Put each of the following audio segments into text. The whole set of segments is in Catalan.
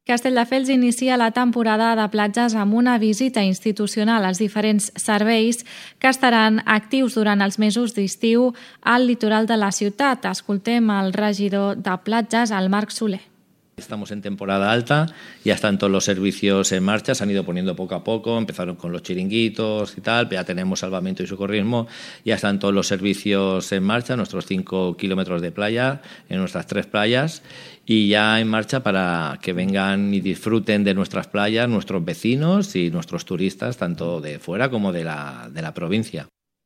Castelldefels inicia la temporada de platges amb una visita institucional als diferents serveis que estaran actius durant els mesos d'estiu al litoral de la ciutat. Escoltem el regidor de platges, el Marc Soler. Estamos en temporada alta, ya están todos los servicios en marcha, se han ido poniendo poco a poco, empezaron con los chiringuitos y tal, ya tenemos salvamento y socorrismo, ya están todos los servicios en marcha, nuestros 5 kilómetros de playa, en nuestras 3 playas, y ya en marcha para que vengan y disfruten de nuestras playas nuestros vecinos y nuestros turistas, tanto de fuera como de la provincia.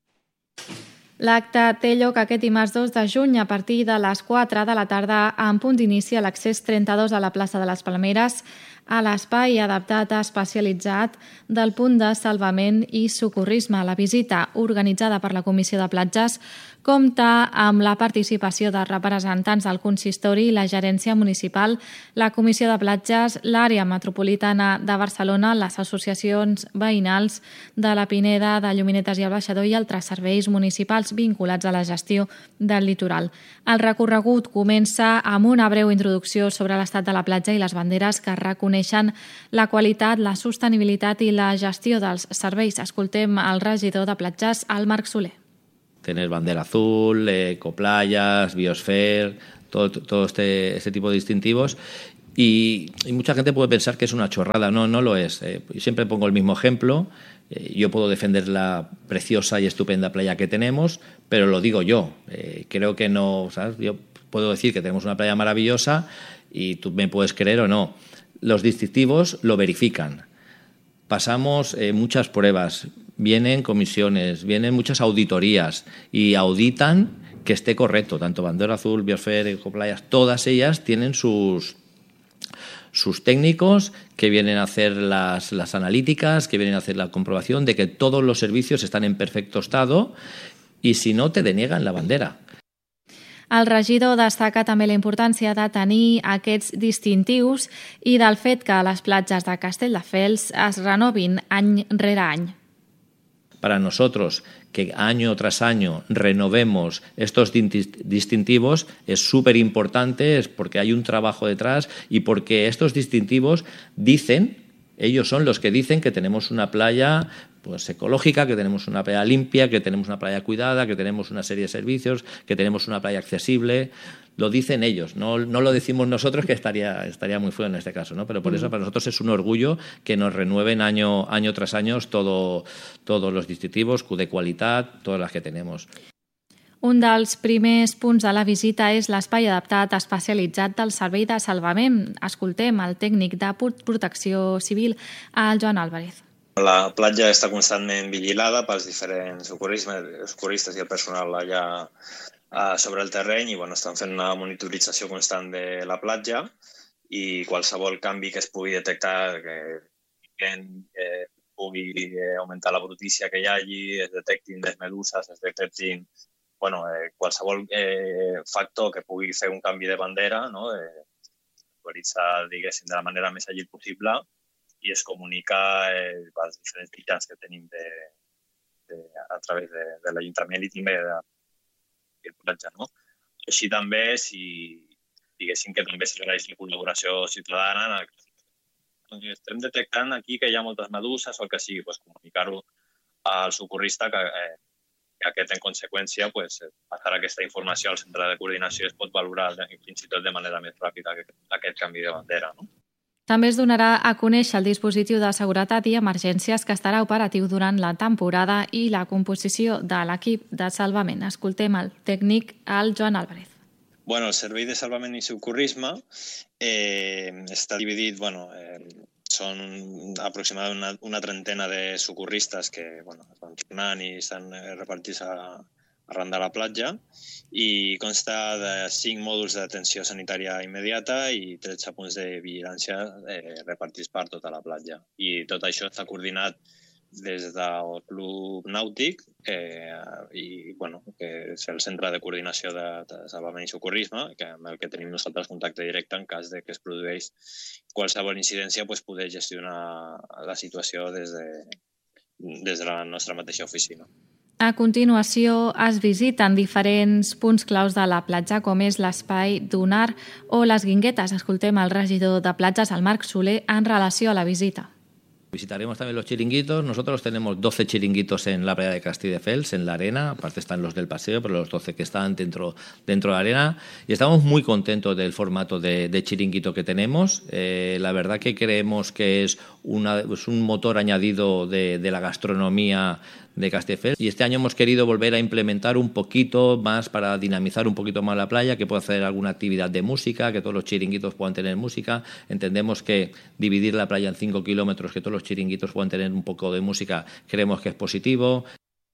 L'acte té lloc aquest dimarts 2 de juny a partir de les 4 de la tarda en punt d'inici a l'accés 32 a la plaça de les Palmeres, a l'espai adaptat especialitzat del punt de salvament i socorrisme. La visita, organitzada per la Comissió de Platges, compta amb la participació de representants del consistori, la gerència municipal, la Comissió de Platges, l'àrea metropolitana de Barcelona, les associacions veïnals de la Pineda, de Lluminetes i el Baixador i altres serveis municipals vinculats a la gestió del litoral. El recorregut comença amb una breu introducció sobre l'estat de la platja i les banderes que reconeixen la qualitat, la sostenibilitat i la gestió dels serveis. Escoltem el regidor de platges, el Marc Soler. Tener bandera azul, ecoplayas, Biosphere, todo este tipo de distintivos. Y mucha gente puede pensar que es una chorrada. No lo es. Siempre pongo el mismo ejemplo. Yo puedo defender la preciosa y estupenda playa que tenemos, pero lo digo yo. Creo que no, ¿sabes? Yo puedo decir que tenemos una playa maravillosa y tú me puedes creer o no. Los distintivos lo verifican. Pasamos muchas pruebas, vienen comisiones, vienen muchas auditorías y auditan que esté correcto, tanto bandera azul, Biosphere, ecoplayas, todas ellas tienen sus técnicos que vienen a hacer las analíticas, que vienen a hacer la comprobación de que todos los servicios están en perfecto estado y si no te deniegan la bandera. El regidor destaca també la importància de tenir aquests distintius i del fet que les platges de Castelldefels es renovin any rere any. Para nosotros, que año tras año renovemos estos distintivos es súper importante, es porque hay un trabajo detrás y porque estos distintivos dicen, ellos son los que dicen que tenemos una playa pues ecológica, que tenemos una playa limpia, que tenemos una playa cuidada, que tenemos una serie de servicios, que tenemos una playa accesible. Lo dicen ellos, no lo decimos nosotros, que estaría muy feo en este caso, ¿no? Pero por eso para nosotros es un orgullo que nos renueven año tras año todos los distintivos de qualitat, todas las que tenemos. Un dels primers punts de la visita és l'espai adaptat especialitzat del Servei de Salvament. Escoltem el tècnic de Protecció Civil, el Joan Álvarez. La platja està constantment vigilada pels diferents socorristes i el personal allà sobre el terreny i estan fent una monitorització constant de la platja i qualsevol canvi que es pugui detectar, que pugui augmentar la brutícia que hi hagi, es detectin les meduses, es detectin qualsevol factor que pugui fer un canvi de bandera, actualitzar, diguéssim, de la manera més àgil possible i es comunica als diferents mitjans que tenim a través de l'Ajuntament i també del platja. Així també, si diguéssim que també s'agraeix la col·laboració ciutadana, estem detectant aquí que hi ha moltes meduses o el que sigui, comunicar-ho al socorrista que aquest, en conseqüència, passarà aquesta informació al centre de coordinació i es pot valorar fins i tot de manera més ràpida aquest canvi de bandera. També es donarà a conèixer el dispositiu de seguretat i emergències que estarà operatiu durant la temporada i la composició de l'equip de salvament. Escoltem el tècnic, el Joan Álvarez. El Servei de Salvament i Socorrisme està dividit, són aproximadament una trentena de socorristes que es van tornant i estan repartits arran de la platja i consta de 5 mòduls d'atenció sanitària immediata i 13 punts de vigilància repartits per tota la platja. I tot això està coordinat des del Club Nàutic que és el centre de coordinació de salvament i socorrisme, amb el que tenim nosaltres contacte directe en cas que es produeix qualsevol incidència, poder gestionar la situació des de la nostra mateixa oficina. A continuació es visiten diferents punts claus de la platja, com és l'espai Dunar o les Guinguetes. Escoltem el regidor de platges, el Marc Soler, en relació a la visita. Visitaremos también los chiringuitos. Nosotros tenemos 12 chiringuitos en la playa de Castelldefels, en la arena. Aparte están los del paseo, pero los 12 que están dentro de la arena. Y estamos muy contentos del formato de chiringuito que tenemos. La verdad que creemos que es un motor añadido de la gastronomía de Castelldefels, y este año hemos querido volver a implementar un poquito más para dinamizar un poquito más la playa, que pueda hacer alguna actividad de música, que todos los chiringuitos puedan tener música. Entendemos que dividir la playa en 5 kilómetros, que todos los chiringuitos puedan tener un poco de música, creemos que és positivo.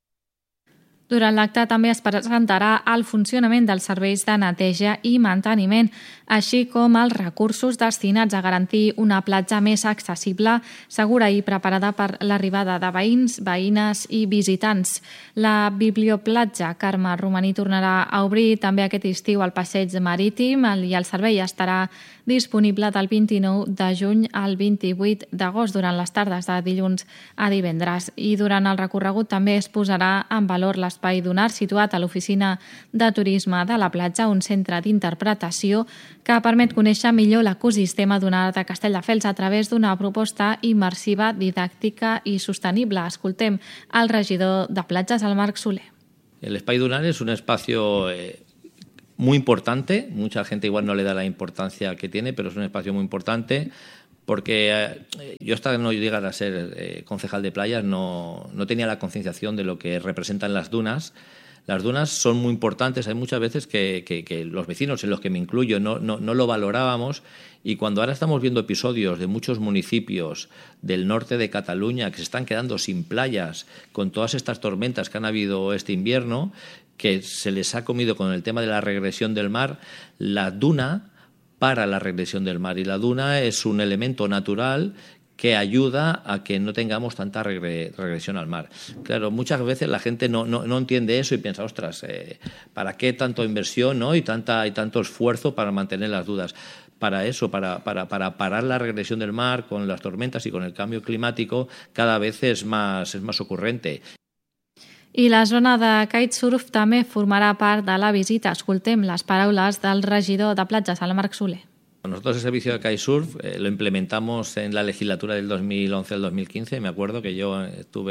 Durant l'acte també es presentarà el funcionament dels serveis de neteja i manteniment, així com els recursos destinats a garantir una platja més accessible, segura i preparada per l'arribada de veïns, veïnes i visitants. La biblioplatja Carme Romaní tornarà a obrir també aquest estiu al passeig marítim i el servei estarà disponible del 29 de juny al 28 d'agost durant les tardes de dilluns a divendres. I durant el recorregut també es posarà en valor l'espai Dunar, situat a l'oficina de turisme de la platja, un centre d'interpretació que permet conèixer millor l'ecosistema Dunar de Castelldefels a través d'una proposta immersiva, didàctica i sostenible. Escoltem el regidor de platges, el Marc Soler. El Espai Dunar es un espacio muy importante. Mucha gente igual no le da la importancia que tiene, pero es un espacio muy importante porque yo hasta no llegar a ser concejal de playas no tenía la concienciación de lo que representan las dunas. Las dunas son muy importantes. Hay muchas veces que los vecinos, en los que me incluyo, no lo valorábamos, y cuando ahora estamos viendo episodios de muchos municipios del norte de Cataluña que se están quedando sin playas con todas estas tormentas que han habido este invierno, que se les ha comido con el tema de la regresión del mar, la duna para la regresión del mar, y la duna es un elemento natural que ayuda a que no tengamos tanta regresión al mar. Claro, muchas veces la gente no entiende eso y piensa, ostras, ¿para qué tanta inversión, ¿no? y tanto esfuerzo para mantener las dunas? Para eso, para parar la regresión del mar con las tormentas y con el cambio climático, cada vez es más ocurrente. I la zona de kitesurf també formarà part de la visita. Escoltem les paraules del regidor de platges, el Marc Soler. Nosotros el servicio de kitesurf lo implementamos en la legislatura del 2011 al 2015. Me acuerdo que yo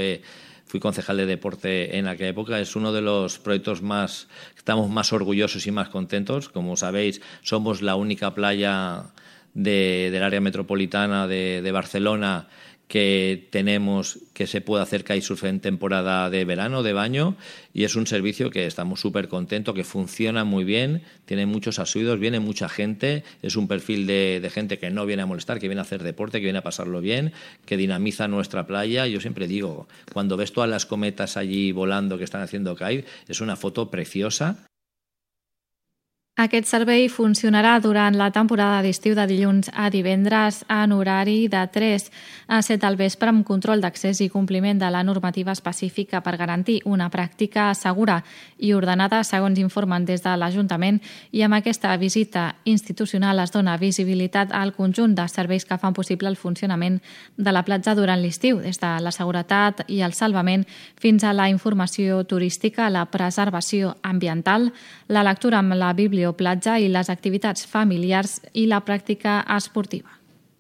fui concejal de deporte en aquella época. Es uno de los proyectos estamos más orgullosos y más contentos. Como sabéis, somos la única playa del área metropolitana de Barcelona que tenemos que se puede hacer kitesurf en temporada de verano, de baño, y es un servicio que estamos súper contentos, que funciona muy bien, tiene muchos asiduos, viene mucha gente, es un perfil de gente que no viene a molestar, que viene a hacer deporte, que viene a pasarlo bien, que dinamiza nuestra playa. Yo siempre digo, cuando ves todas las cometas allí volando que están haciendo kite, es una foto preciosa. Aquest servei funcionarà durant la temporada d'estiu de dilluns a divendres en horari de 3 a 7 al vespre, amb control d'accés i compliment de la normativa específica per garantir una pràctica segura i ordenada, segons informen des de l'Ajuntament, i amb aquesta visita institucional es dona visibilitat al conjunt de serveis que fan possible el funcionament de la platja durant l'estiu, des de la seguretat i el salvament fins a la informació turística, la preservació ambiental, la lectura amb la biblioplatja i les activitats familiars i la pràctica esportiva.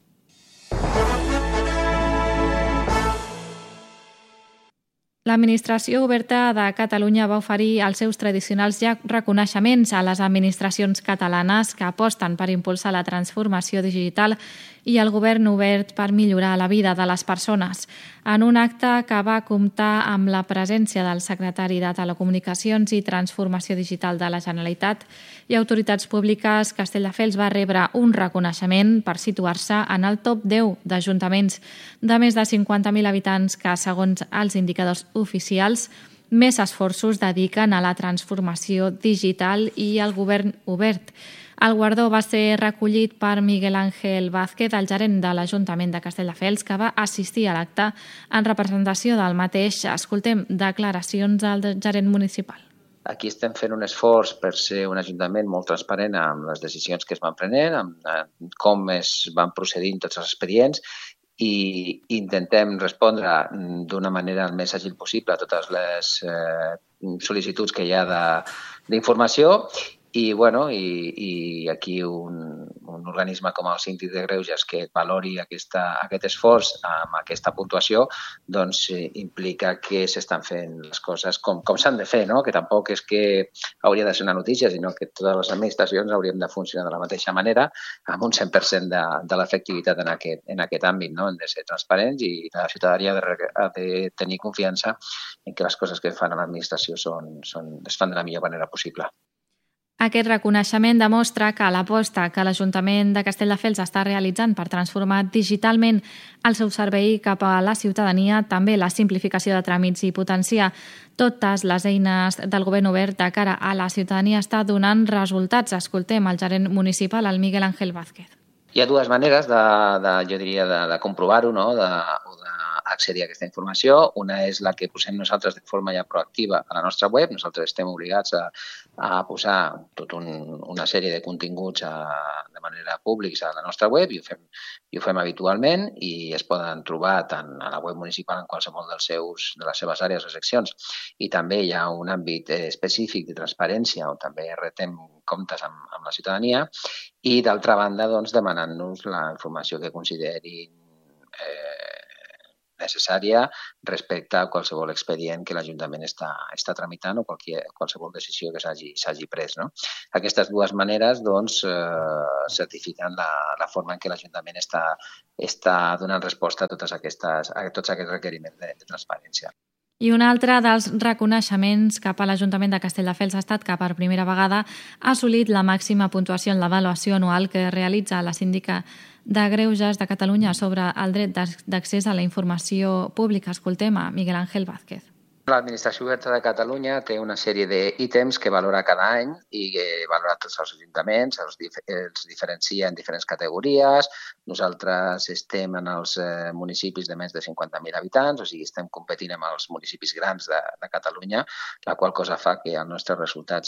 L'Administració Oberta de Catalunya va oferir els seus tradicionals reconeixements a les administracions catalanes que aposten per impulsar la transformació digital i el govern obert per millorar la vida de les persones. En un acte que va comptar amb la presència del secretari de Telecomunicacions i Transformació Digital de la Generalitat i autoritats públiques, Castelldefels va rebre un reconeixement per situar-se en el top 10 d'ajuntaments de més de 50.000 habitants que, segons els indicadors oficials, més esforços dediquen a la transformació digital i al govern obert. El guardó va ser recollit per Miguel Ángel Vázquez, el gerent de l'Ajuntament de Castelldefels, que va assistir a l'acte en representació del mateix. Escoltem declaracions del gerent municipal. Aquí estem fent un esforç per ser un ajuntament molt transparent amb les decisions que es van prenent, amb com es van procedint tots els expedients, i intentem respondre d'una manera el més àgil possible a totes les sol·licituds que hi ha d'informació. I aquí un organisme com el Síndic de Greuges que valori aquest esforç amb aquesta puntuació doncs implica que s'estan fent les coses com s'han de fer, no? Que tampoc és que hauria de ser una notícia, sinó que totes les administracions hauríem de funcionar de la mateixa manera amb un 100% de l'efectivitat en aquest àmbit, no? Hem de ser transparents i la ciutadania ha de tenir confiança en que les coses que fan a l'administració es fan de la millor manera possible. Aquest reconeixement demostra que l'aposta que l'Ajuntament de Castelldefels està realitzant per transformar digitalment el seu servei cap a la ciutadania, també la simplificació de tràmits i potenciar totes les eines del govern obert de cara a la ciutadania està donant resultats. Escoltem el gerent municipal, el Miguel Ángel Vázquez. Hi ha dues maneres jo diria, de comprovar-ho, no? O d'accedir a aquesta informació. Una és la que posem nosaltres de forma ja proactiva a la nostra web. Nosaltres estem obligats a posar tota una sèrie de continguts de manera pública a la nostra web i ho fem habitualment i es poden trobar tant a la web municipal en qualsevol de les seves àrees o seccions. I també hi ha un àmbit específic de transparència on també retem comptes amb la ciutadania i, d'altra banda, doncs, demanant-nos la informació que considerin necessària respecte a qualsevol expedient que l'Ajuntament està tramitant o qualsevol decisió que s'hagi pres, no? Aquestes dues maneres doncs, certifiquen la forma en què l'Ajuntament està donant resposta a tots aquests requeriments de transparència. I un altre dels reconeixements cap a l'Ajuntament de Castelldefels ha estat que per primera vegada ha assolit la màxima puntuació en l'avaluació anual que realitza la Síndica de Greuges de Catalunya sobre el dret d'accés a la informació pública. Escoltem a Miguel Ángel Vázquez. L'Administració Oberta de Catalunya té una sèrie d'ítems que valora cada any i que valora tots els ajuntaments, els diferencia en diferents categories. Nosaltres estem en els municipis de més de 50.000 habitants, o sigui, estem competint amb els municipis grans de Catalunya, la qual cosa fa que el nostre resultat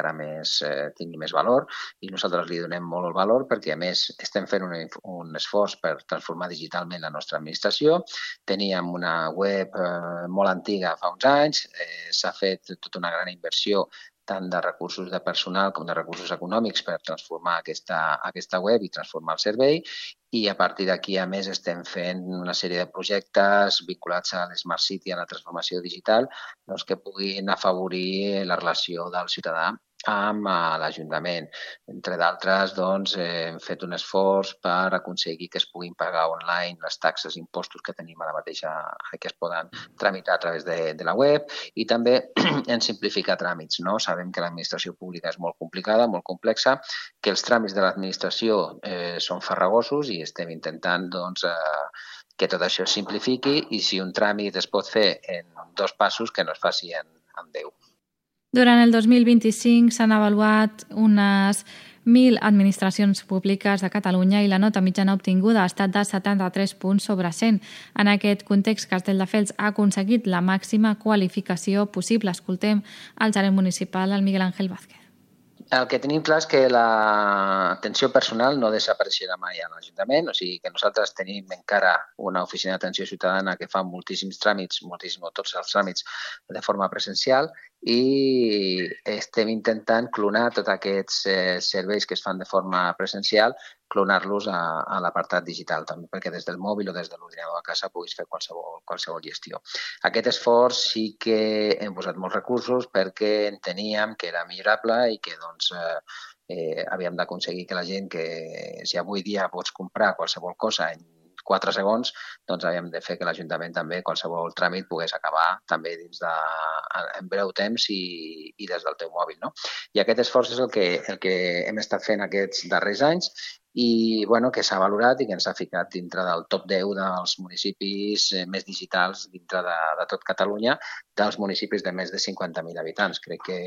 tingui més valor i nosaltres li donem molt el valor perquè, a més, estem fent un esforç per transformar digitalment la nostra administració. Teníem una web molt antiga fa uns anys, s'ha fet tota una gran inversió tant de recursos de personal com de recursos econòmics per transformar aquesta web i transformar el servei i a partir d'aquí, a més, estem fent una sèrie de projectes vinculats a l'Smart City, a la transformació digital, doncs, que puguin afavorir la relació del ciutadà amb l'Ajuntament. Entre d'altres, doncs, hem fet un esforç per aconseguir que es puguin pagar online les taxes i impostos que tenim ara mateix que es poden tramitar a través de la web i també en simplificar tràmits, no? Sabem que l'administració pública és molt complicada, molt complexa, que els tràmits de l'administració són farragosos i estem intentant doncs, que tot això es simplifiqui i si un tràmit es pot fer en 2 passos, que no es faci en 10. Durant el 2025 s'han avaluat unes 1.000 administracions públiques de Catalunya i la nota mitjana obtinguda ha estat de 73 punts sobre 100. En aquest context, Castelldefels ha aconseguit la màxima qualificació possible. Escoltem el gerent municipal, el Miguel Ángel Vázquez. El que tenim clar és que l'atenció personal no desapareixerà mai a l'Ajuntament, o sigui que nosaltres tenim encara una oficina d'atenció ciutadana que fa moltíssims tràmits, tots els tràmits de forma presencial i estem intentant clonar tots aquests serveis que es fan de forma presencial, clonar-los a l'apartat digital, també perquè des del mòbil o des de l'ordinador a casa puguis fer qualsevol gestió. Aquest esforç sí que hem posat molts recursos perquè enteníem que era millorable i que doncs, havíem d'aconseguir que la gent que si avui dia pots comprar qualsevol cosa en 4 segons, doncs havíem de fer que l'Ajuntament també qualsevol tràmit pogués acabar també en breu temps i des del teu mòbil, no? I aquest esforç és el que hem estat fent aquests darrers anys i que s'ha valorat i que ens ha ficat dintre del top 10 dels municipis més digitals dintre de tot Catalunya, dels municipis de més de 50.000 habitants. Crec que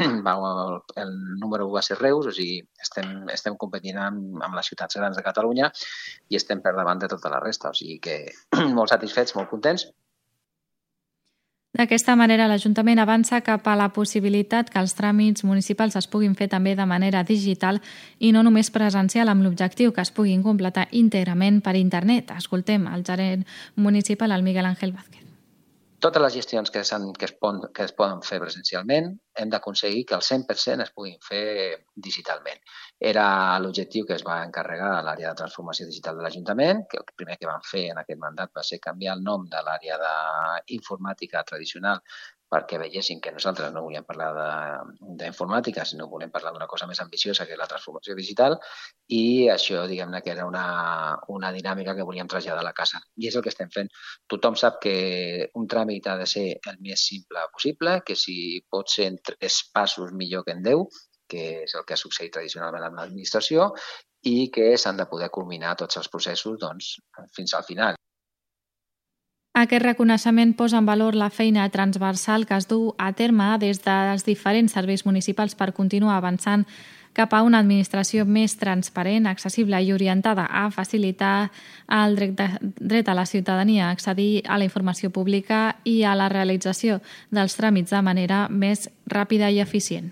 el número 1 va ser Reus, o sigui, estem competint amb les ciutats grans de Catalunya i estem per davant de tota la resta, o sigui que molt satisfets, molt contents. D'aquesta manera, l'Ajuntament avança cap a la possibilitat que els tràmits municipals es puguin fer també de manera digital i no només presencial, amb l'objectiu que es puguin completar íntegrament per internet. Escoltem el gerent municipal, el Miguel Ángel Vázquez. Totes les gestions que es poden fer presencialment hem d'aconseguir que el 100% es puguin fer digitalment. Era l'objectiu que es va encarregar a l'àrea de transformació digital de l'Ajuntament, que el primer que van fer en aquest mandat va ser canviar el nom de l'àrea d'informàtica tradicional perquè veiessin que nosaltres no volíem parlar d'informàtica, sinó volem parlar d'una cosa més ambiciosa que és la transformació digital, i això, diguem-ne, que era una dinàmica que volíem traslladar a la casa. I és el que estem fent. Tothom sap que un tràmit ha de ser el més simple possible, que si pot ser en 3 passos millor que en 10, que és el que ha succeït tradicionalment amb l'administració, i que s'han de poder culminar tots els processos fins al final. Aquest reconeixement posa en valor la feina transversal que es du a terme des dels diferents serveis municipals per continuar avançant cap a una administració més transparent, accessible i orientada a facilitar el dret a la ciutadania a accedir a la informació pública i a la realització dels tràmits de manera més ràpida i eficient.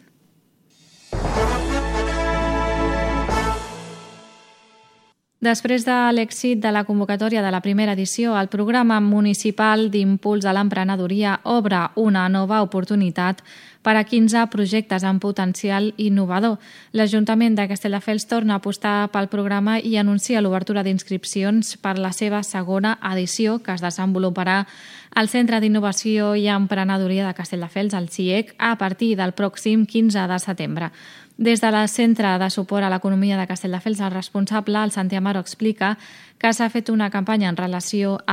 Després de l'èxit de la convocatòria de la primera edició, el programa municipal d'impuls a l'emprenedoria obre una nova oportunitat per a 15 projectes amb potencial innovador. L'Ajuntament de Castelldefels torna a apostar pel programa i anuncia l'obertura d'inscripcions per la seva segona edició, que es desenvoluparà al Centre d'Innovació i Emprenedoria de Castelldefels, el CIEC, a partir del pròxim 15 de setembre. Des del Centre de Suport a l'Economia de Castelldefels, el responsable, el Santi Amaro, explica que s'ha fet una campanya en relació